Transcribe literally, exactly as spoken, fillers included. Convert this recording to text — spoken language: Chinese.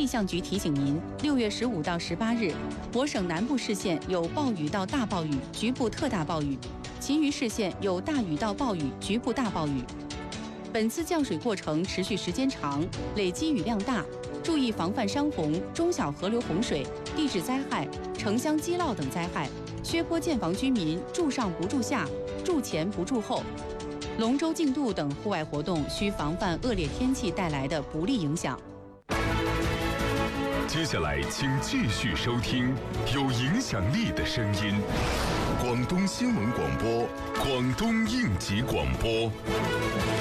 气象局提醒您，六月十五到十八日，我省南部市县有暴雨到大暴雨，局部特大暴雨；其余市县有大雨到暴雨，局部大暴雨。本次降水过程持续时间长，累积雨量大，注意防范山洪、中小河流洪水、地质灾害、城乡积涝等灾害。薛坡建房居民住上不住下，住前不住后。龙舟竞渡等户外活动需防范恶劣天气带来的不利影响。 接下来，请继续收听有影响力的声音——广东新闻广播、广东应急广播。